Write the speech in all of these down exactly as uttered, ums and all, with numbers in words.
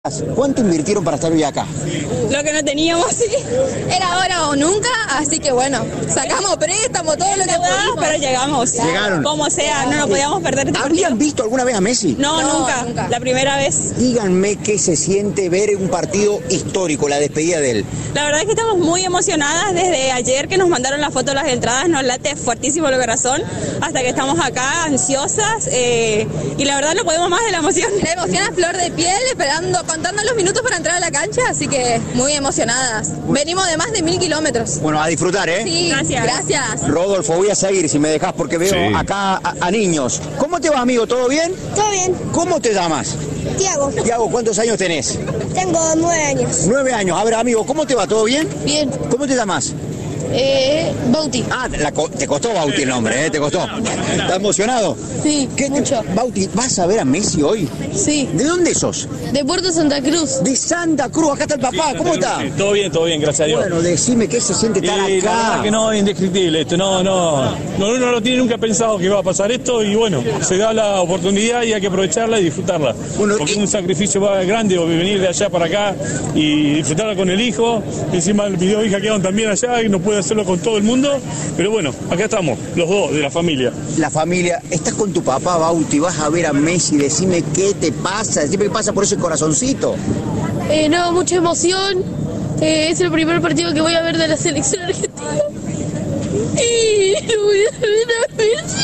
¿Cuánto invirtieron para estar hoy acá? Lo que no teníamos, sí. Era ahora o nunca, así que bueno, sacamos préstamo, todo lo que pudimos. Pero llegamos. Llegaron. Como sea, no nos podíamos perder este ¿Habían partido. visto alguna vez a Messi? No, No, nunca. nunca. La primera vez. Díganme qué se siente ver un partido histórico, la despedida de él. La verdad es que estamos muy emocionadas desde ayer que nos mandaron la foto de las entradas, nos late fuertísimo el corazón, hasta que estamos acá ansiosas eh, y la verdad no podemos más de la emoción. La emoción a flor de piel, esperando, contando los minutos para entrar a la cancha, así que muy emocionadas. Venimos de más de mil kilómetros. Bueno, a disfrutar, ¿eh? Sí, Gracias. gracias. Rodolfo, voy a seguir si me dejas porque veo Sí. acá a, a niños. ¿Cómo te va, amigo? ¿Todo bien? Todo bien, ¿Cómo te llamas? Tiago. Tiago, ¿cuántos años tenés? Tengo nueve años. Nueve años. A ver, amigo, ¿cómo te va? ¿Todo bien? Bien. ¿Cómo te llamas? Eh, Bauti. Ah, la co- te costó Bauti el nombre, ¿eh? Te costó. ¿Estás emocionado? Sí, ¿Qué te- mucho. Bauti, ¿vas a ver a Messi hoy? Sí. ¿De dónde sos? De Puerto Santa Cruz. De Santa Cruz. Acá está el papá. ¿Cómo está? Todo bien, todo bien, gracias a Dios. Bueno, decime qué se siente estar Y la acá. verdad que no, indescriptible esto, no, no, no, uno no lo tiene nunca pensado que va a pasar esto y bueno, se da la oportunidad y hay que aprovecharla y disfrutarla. Bueno, Porque y- es un sacrificio más grande venir de allá para acá y disfrutarla con el hijo, encima el video hija quedaron también allá y no puede hacerlo con todo el mundo, pero bueno, acá estamos, los dos de la familia. La familia, estás con tu papá, Bauti, vas a ver a Messi, decime qué te pasa, decime qué pasa por ese corazoncito. Eh, no, mucha emoción. Eh, es el primer partido que voy a ver de la selección argentina. Y no voy a ver a Messi.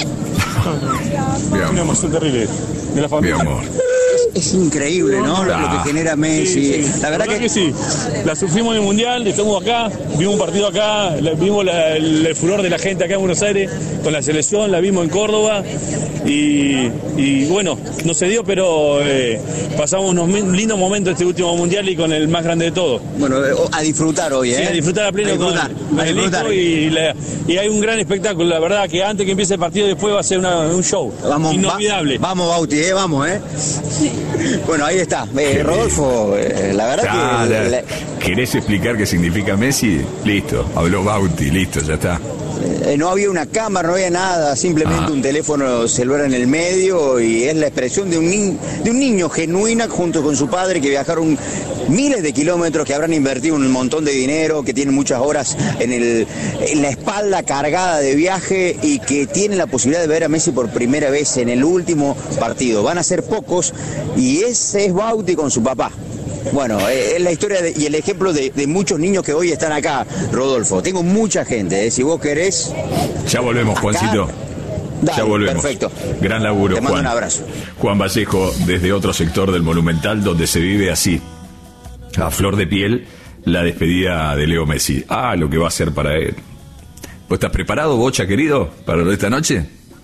Mi Una amor, emoción terrible de la mi familia. amor. Es increíble, ¿no? Lo, lo que genera Messi. Sí, sí. La verdad que, sí. La sufrimos en el Mundial, estamos acá, vimos un partido acá, la- vimos la- el, el furor de la gente acá en Buenos Aires con la selección, la vimos en Córdoba y, y bueno, no se dio, pero eh, pasamos unos mi- lindos momentos este último Mundial y con el más grande de todos. bueno, eh, a disfrutar hoy, ¿eh? Sí, a disfrutar a pleno A disfrutar, con, con a el disfrutar. hijo y, la- y hay un gran espectáculo, la verdad que antes que empiece el partido después va a ser una- un show Vamos, inolvidable. va- vamos, Bauti, ¿eh? Vamos, ¿eh? Bueno, ahí está. Eh, Rodolfo, eh, la verdad Ah, que... la- la- ¿Querés explicar qué significa Messi? Listo, habló Bauti, listo, ya está. Eh, no había una cámara, no había nada, simplemente Ah. un teléfono celular en el medio y es la expresión de un, ni- de un niño genuina junto con su padre que viajaron miles de kilómetros, que habrán invertido un montón de dinero, que tienen muchas horas en, el, en la espalda cargada de viaje y que tienen la posibilidad de ver a Messi por primera vez en el último partido. Van a ser pocos y ese es Bauti con su papá. Bueno, eh, es la historia de- y el ejemplo de, de muchos niños que hoy están acá, Rodolfo. Tengo mucha gente, eh, si vos querés... Ya volvemos, Acá. Juancito. Dale, Ya volvemos. perfecto. Gran laburo, Te mando Juan. un abrazo. Juan Vallejo, desde otro sector del Monumental, donde se vive así, a flor de piel, la despedida de Leo Messi. Ah, lo que va a ser para él. ¿Vos estás preparado, Bocha, querido, para lo de esta noche?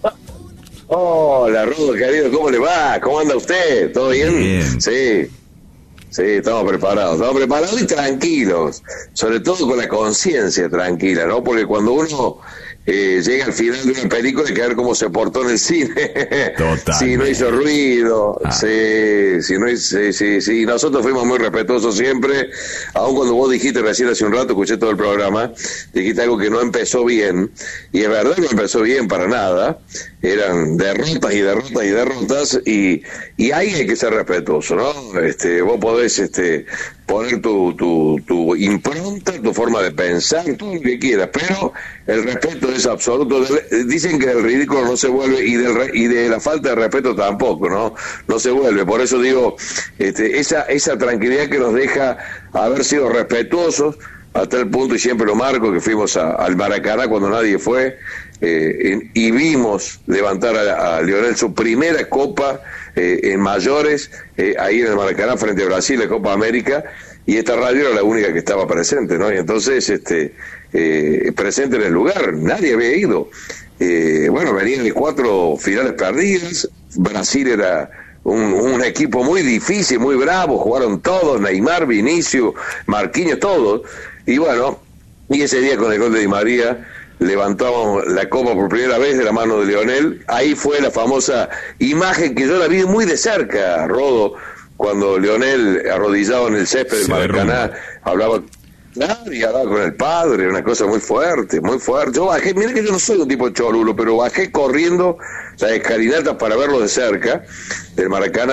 Hola, Rudo, querido, ¿cómo le va? ¿Cómo anda usted? ¿Todo bien? Bien. Sí, sí, estamos preparados, estamos preparados y tranquilos, sobre todo con la conciencia tranquila, ¿no? Porque cuando uno eh, llega al final de una película hay que ver cómo se portó en el cine. Totalmente. Si no hizo ruido, Ah. sí, si no hizo, sí, sí, sí, nosotros fuimos muy respetuosos siempre, aun cuando vos dijiste recién hace un rato, escuché todo el programa, dijiste algo que no empezó bien, y es verdad, no empezó bien para nada, eran derrotas y derrotas y derrotas, y, y ahí hay que ser respetuoso, ¿no? Este, vos podés este, poner tu, tu, tu impronta, tu forma de pensar, todo lo que quieras, pero el respeto es absoluto. Del- Dicen que el ridículo no se vuelve, y, del, re- y de la falta de respeto tampoco, ¿no? No se vuelve. Por eso digo, este, esa, esa tranquilidad que nos deja haber sido respetuosos, hasta el punto, y siempre lo marco, que fuimos a- al Maracaná cuando nadie fue, eh, en- y vimos levantar a, a Lionel su primera copa eh, en mayores, eh, ahí en el Maracaná frente a Brasil, la Copa América, y esta radio era la única que estaba presente, ¿no? Y entonces, este, eh, presente en el lugar, nadie había ido. Eh, bueno, venían de cuatro finales perdidas, Brasil era un, un equipo muy difícil, muy bravo, jugaron todos, Neymar, Vinicius, Marquinhos, todos, y bueno, y ese día con el gol de Di María levantamos la copa por primera vez de la mano de Lionel. Ahí fue la famosa imagen que yo la vi muy de cerca, Rodo, cuando Lionel, arrodillado en el césped del Se Maracaná, derrumba. hablaba, claro, y hablaba con el padre, una cosa muy fuerte, muy fuerte. Yo bajé, mira que yo no soy un tipo cholulo, pero bajé corriendo las escalinatas para verlo de cerca, del Maracaná,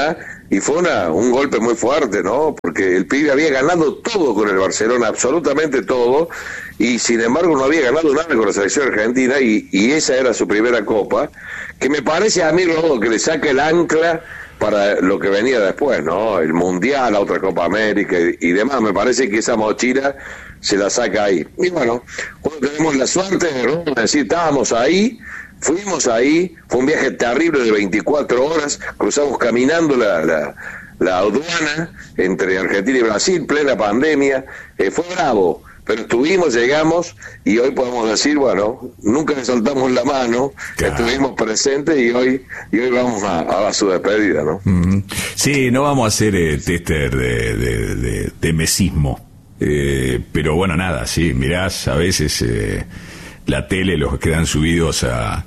y fue una, un golpe muy fuerte, ¿no? Porque el pibe había ganado todo con el Barcelona, absolutamente todo, y sin embargo no había ganado nada con la selección argentina, y, y esa era su primera copa, que me parece a mí, Rodo, que le saca el ancla para lo que venía después, ¿no? El Mundial, la otra Copa América y, y demás. Me parece que esa mochila se la saca ahí. Y bueno, cuando tenemos la suerte, ¿no? Es decir, estábamos ahí, fuimos ahí, fue un viaje terrible de veinticuatro horas, cruzamos caminando la, la, la aduana entre Argentina y Brasil, plena pandemia, eh, fue bravo, pero estuvimos, llegamos, y hoy podemos decir, bueno, nunca le soltamos la mano, claro. Estuvimos presentes y hoy y hoy vamos a, a su despedida, ¿no? Mm-hmm. Sí, no vamos a hacer eh, tester de, de, de, de mesismo, eh, pero bueno, nada, sí, mirás a veces eh, la tele, los que quedan subidos a,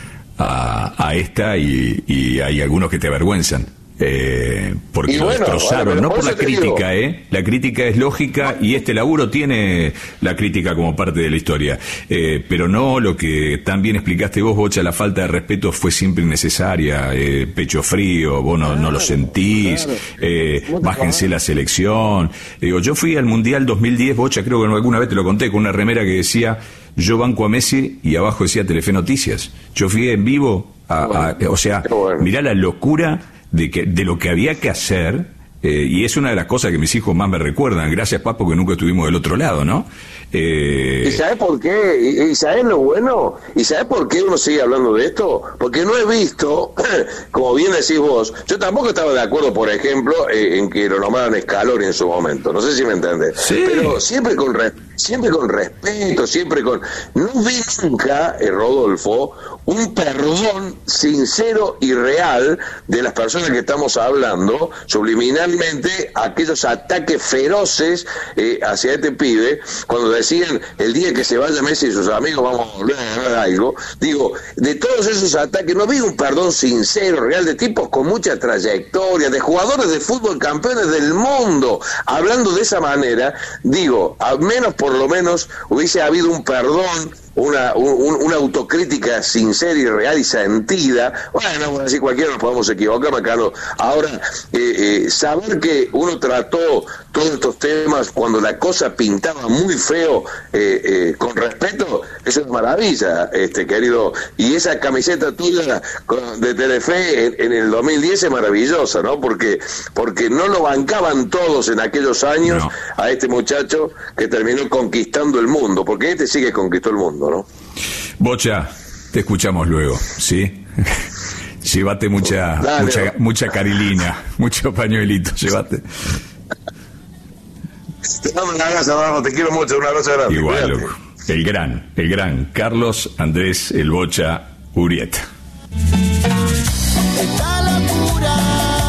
a, a esta, y, y hay algunos que te avergüenzan. Eh, porque y lo bueno, destrozaron, bueno, no por la crítica, eh. La crítica es lógica y este laburo tiene la crítica como parte de la historia, eh, pero no lo que tan bien explicaste vos, Bocha. La falta de respeto fue siempre innecesaria, eh, pecho frío, vos no, claro, no lo sentís, claro. eh, bájense la selección. Digo, yo fui al Mundial dos mil diez, Bocha, creo que alguna vez te lo conté, con una remera que decía yo banco a Messi y abajo decía Telefe Noticias. Yo fui en vivo a, a, o sea, bueno. Mirá la locura de que de lo que había que hacer, eh, y es una de las cosas que mis hijos más me recuerdan. Gracias, Papo, que nunca estuvimos del otro lado, ¿no? Eh... ¿Y sabes por qué? ¿Y, y sabes lo bueno? ¿Y sabes por qué uno sigue hablando de esto? Porque no he visto, como bien decís vos, yo tampoco estaba de acuerdo, por ejemplo, eh, en que lo nombraran Scaloni en su momento, no sé si me entendés, sí. Pero siempre con re, siempre con respeto, siempre con... No vi nunca, eh, Rodolfo, un perdón sincero y real de las personas que estamos hablando, subliminalmente, aquellos ataques feroces eh, hacia este pibe, cuando decían el día que se vaya Messi y sus amigos vamos a volver a ganar algo. Digo, de todos esos ataques no vi un perdón sincero, real, de tipos con mucha trayectoria, de jugadores de fútbol campeones del mundo, hablando de esa manera. Digo, al menos por lo menos hubiese habido un perdón, una, un, una autocrítica sincera y real y sentida. Bueno, bueno, así cualquiera nos podemos equivocar, Macano. Ahora, eh, eh, saber que uno trató todos estos temas cuando la cosa pintaba muy feo, eh, eh, con respeto, eso es maravilla, este querido. Y esa camiseta tuya de Telefe en, en el dos mil diez es maravillosa, ¿no? Porque, porque no lo bancaban todos en aquellos años, no, a este muchacho que terminó conquistando el mundo, porque este sí que conquistó el mundo, ¿no? Bocha, te escuchamos luego, ¿sí? Llévate mucha, Dale, mucha, no. mucha carilina, mucho pañuelito, llévate. No me hagas abajo, te quiero mucho, un abrazo grande. Igual, loco. El gran, el gran Carlos Andrés El Bocha Urrieta. Esta locura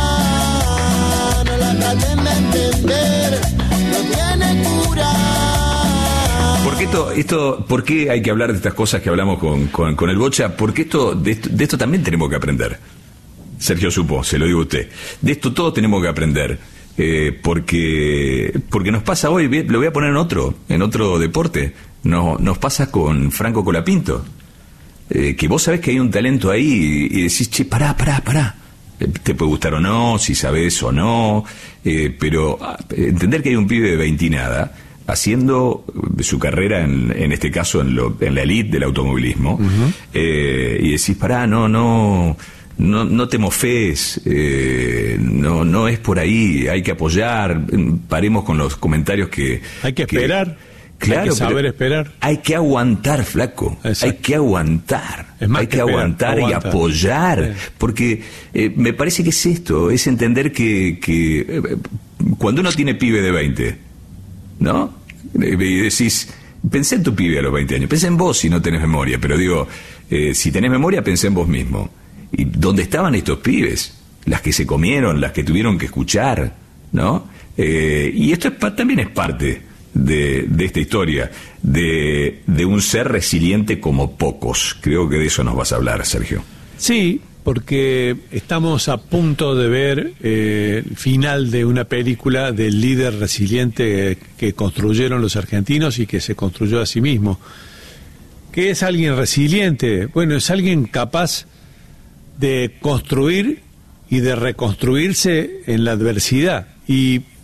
no la traten de entender, no tiene cura. ¿Por qué esto, esto, por qué hay que hablar de estas cosas que hablamos con, con, con el Bocha? Porque esto, de esto, de esto también tenemos que aprender. Sergio Supo, se lo digo a usted. De esto todos tenemos que aprender. Eh, porque porque nos pasa hoy, lo voy a poner en otro, en otro deporte, no, nos pasa con Franco Colapinto, eh, que vos sabés que hay un talento ahí y, y decís, che, pará, pará, pará, te puede gustar o no, si sabés o no, eh, pero ah, entender que hay un pibe de veintinada haciendo su carrera en, en este caso en, lo, en la elite del automovilismo, uh-huh. eh, y decís, pará, no, no No, no te mofés, eh, no, no es por ahí, hay que apoyar, paremos con los comentarios que... Hay que esperar, que, claro, hay que saber esperar. Hay que aguantar, flaco, Exacto. hay que aguantar, hay que, que aguantar esperar, y apoyar, sí. Porque eh, me parece que es esto, es entender que, que eh, cuando uno tiene pibe de veinte, ¿no? Y decís, pensé en tu pibe a los veinte años, pensé en vos si no tenés memoria, pero digo, eh, si tenés memoria, pensé en vos mismo. ¿Y dónde estaban estos pibes? Las que se comieron, las que tuvieron que escuchar, ¿no? Eh, y esto es, también es parte de, de esta historia, de, de un ser resiliente como pocos. Creo que de eso nos vas a hablar, Sergio. Sí, porque estamos a punto de ver eh, el final de una película del líder resiliente que construyeron los argentinos y que se construyó a sí mismo. ¿Qué es alguien resiliente? Bueno, es alguien capaz de construir y de reconstruirse en la adversidad. Y